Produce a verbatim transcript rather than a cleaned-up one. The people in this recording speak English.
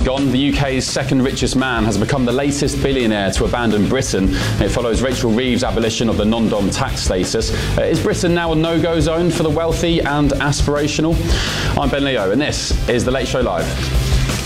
gone, the U K's second richest man has become the latest billionaire to abandon Britain. It follows Rachel Reeves' abolition of the non-dom tax status. Uh, is Britain now a no-go zone for the wealthy and aspirational? I'm Ben Leo, and this is The Late Show Live.